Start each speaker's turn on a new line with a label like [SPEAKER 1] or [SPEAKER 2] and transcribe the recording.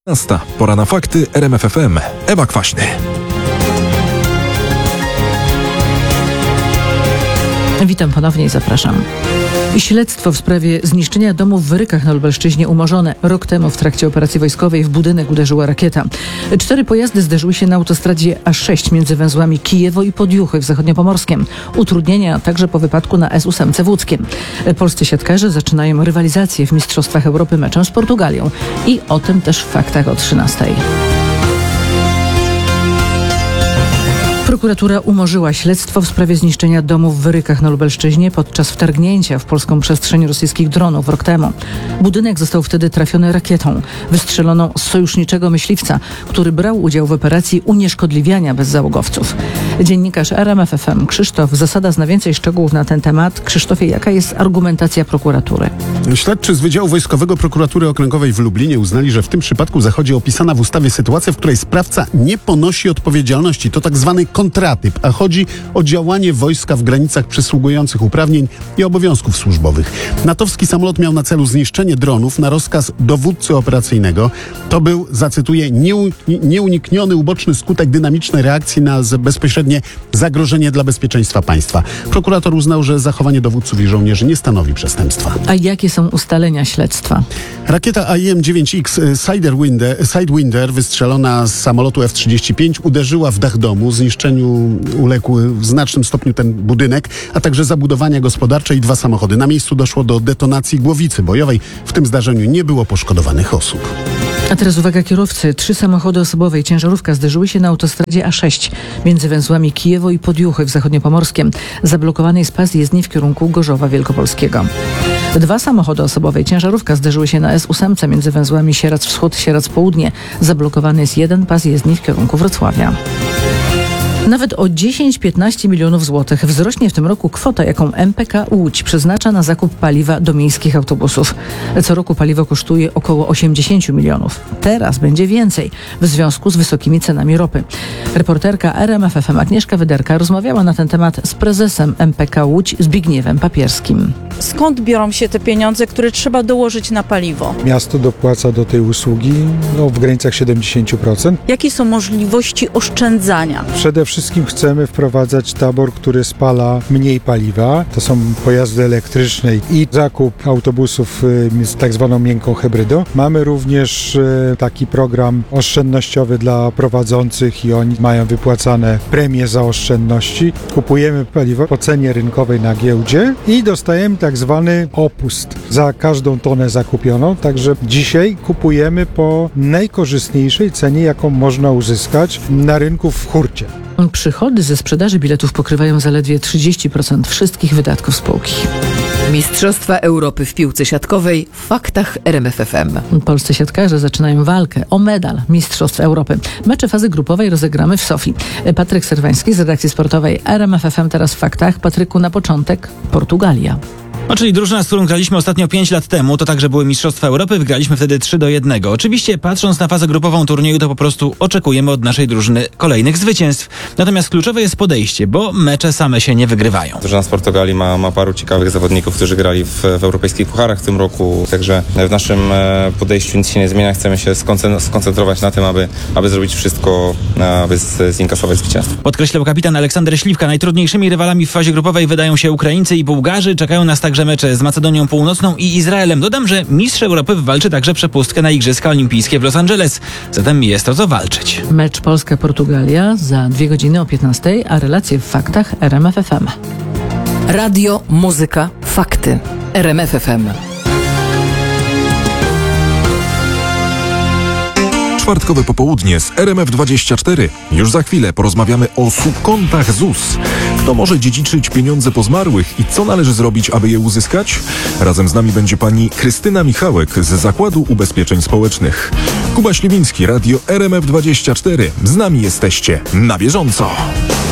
[SPEAKER 1] Pora na fakty RMF FM. Ewa Kwaśny.
[SPEAKER 2] Witam ponownie i zapraszam. Śledztwo w sprawie zniszczenia domów w Rykach na Lubelszczyźnie umorzone. Rok temu w trakcie operacji wojskowej w budynek uderzyła rakieta. 4 pojazdy zderzyły się na autostradzie A6 między węzłami Kijewo i Podjuchy w Zachodniopomorskiem. Utrudnienia także po wypadku na S8 w Łódzkiem. Polscy siatkarze zaczynają rywalizację w Mistrzostwach Europy meczem z Portugalią. I o tym też w faktach o 13:00. Prokuratura umorzyła śledztwo w sprawie zniszczenia domów w Rykach na Lubelszczyźnie podczas wtargnięcia w polską przestrzeń rosyjskich dronów rok temu. Budynek został wtedy trafiony rakietą wystrzeloną z sojuszniczego myśliwca, który brał udział w operacji unieszkodliwiania bezzałogowców. Dziennikarz RMF FM Krzysztof Zasada zna więcej szczegółów na ten temat. Krzysztofie, jaka jest argumentacja prokuratury?
[SPEAKER 3] Śledczy z Wydziału Wojskowego Prokuratury Okręgowej w Lublinie uznali, że w tym przypadku zachodzi opisana w ustawie sytuacja, w której sprawca nie ponosi odpowiedzialności. To tak zwany kontratyp, a chodzi o działanie wojska w granicach przysługujących uprawnień i obowiązków służbowych. NATO-wski samolot miał na celu zniszczenie dronów na rozkaz dowódcy operacyjnego. To był, zacytuję, nieunikniony uboczny skutek dynamicznej reakcji na bezpośrednie zagrożenie dla bezpieczeństwa państwa. Prokurator uznał, że zachowanie dowódców i żołnierzy nie stanowi przestępstwa.
[SPEAKER 2] A jakie są ustalenia śledztwa?
[SPEAKER 3] Rakieta AIM-9X Sidewinder wystrzelona z samolotu F-35 uderzyła w dach domu. Zniszczeniu uległ w znacznym stopniu ten budynek, a także zabudowania gospodarcze i 2 samochody. Na miejscu doszło do detonacji głowicy bojowej. W tym zdarzeniu nie było poszkodowanych osób.
[SPEAKER 2] A teraz uwaga kierowcy. 3 samochody osobowe i ciężarówka zderzyły się na autostradzie A6 między węzłami Kijewo i Podjuchy w Zachodniopomorskiem. Zablokowany jest pas jezdni w kierunku Gorzowa Wielkopolskiego. 2 samochody osobowe i ciężarówka zderzyły się na S8 między węzłami Sieradz Wschód, Sieradz Południe. Zablokowany jest 1 pas jezdni w kierunku Wrocławia. Nawet o 10-15 milionów złotych wzrośnie w tym roku kwota, jaką MPK Łódź przeznacza na zakup paliwa do miejskich autobusów. Co roku paliwo kosztuje około 80 milionów. Teraz będzie więcej w związku z wysokimi cenami ropy. Reporterka RMF FM Agnieszka Wyderka rozmawiała na ten temat z prezesem MPK Łódź Zbigniewem Papierskim.
[SPEAKER 4] Skąd biorą się te pieniądze, które trzeba dołożyć na paliwo?
[SPEAKER 5] Miasto dopłaca do tej usługi w granicach 70%.
[SPEAKER 4] Jakie są możliwości oszczędzania?
[SPEAKER 5] Przede wszystkim chcemy wprowadzać tabor, który spala mniej paliwa. To są pojazdy elektryczne i zakup autobusów z tak zwaną miękką hybrydą. Mamy również taki program oszczędnościowy dla prowadzących i oni mają wypłacane premie za oszczędności. Kupujemy paliwo po cenie rynkowej na giełdzie i dostajemy tak zwany opust za każdą tonę zakupioną. Także dzisiaj kupujemy po najkorzystniejszej cenie, jaką można uzyskać na rynku w hurcie.
[SPEAKER 2] Przychody ze sprzedaży biletów pokrywają zaledwie 30% wszystkich wydatków spółki.
[SPEAKER 6] Mistrzostwa Europy w piłce siatkowej w faktach RMF FM.
[SPEAKER 2] Polscy siatkarze zaczynają walkę o medal Mistrzostw Europy. Mecze fazy grupowej rozegramy w Sofii. Patryk Serwański z redakcji sportowej RMF FM teraz w faktach. Patryku, na początek Portugalia.
[SPEAKER 7] Czyli drużyna, z którą graliśmy ostatnio 5 lat temu, to także były Mistrzostwa Europy, wygraliśmy wtedy 3-1. Oczywiście patrząc na fazę grupową turnieju, to po prostu oczekujemy od naszej drużyny kolejnych zwycięstw. Natomiast kluczowe jest podejście, bo mecze same się nie wygrywają.
[SPEAKER 8] Drużyna z Portugalii ma paru ciekawych zawodników, którzy grali w europejskich pucharach w tym roku, także w naszym podejściu nic się nie zmienia. Chcemy się skoncentrować na tym, aby zrobić wszystko, aby zinkasować zwycięstwo.
[SPEAKER 7] Podkreślał kapitan Aleksander Śliwka. Najtrudniejszymi rywalami w fazie grupowej wydają się Ukraińcy i Bułgarzy. Czekają nas także mecze z Macedonią Północną i Izraelem. Dodam, że mistrz Europy wywalczy także przepustkę na Igrzyska Olimpijskie w Los Angeles. Zatem jest o co walczyć.
[SPEAKER 2] Mecz Polska-Portugalia za 2 godziny o 15:00, a relacje w faktach RMF FM.
[SPEAKER 6] Radio, muzyka, fakty. RMF FM.
[SPEAKER 1] Czwartkowe popołudnie z RMF24. Już za chwilę porozmawiamy o subkontach ZUS. Kto może dziedziczyć pieniądze po zmarłych i co należy zrobić, aby je uzyskać? Razem z nami będzie pani Krystyna Michałek z Zakładu Ubezpieczeń Społecznych. Kuba Śliwiński, Radio RMF24. Z nami jesteście na bieżąco.